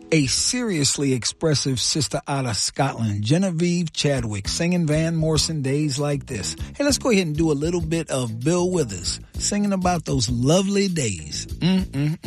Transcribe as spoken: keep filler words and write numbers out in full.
A seriously expressive sister out of Scotland, Genevieve Chadwick, singing Van Morrison Days Like This. Hey, let's go ahead and do a little bit of Bill Withers, singing about those lovely days. Mm-mm-mm.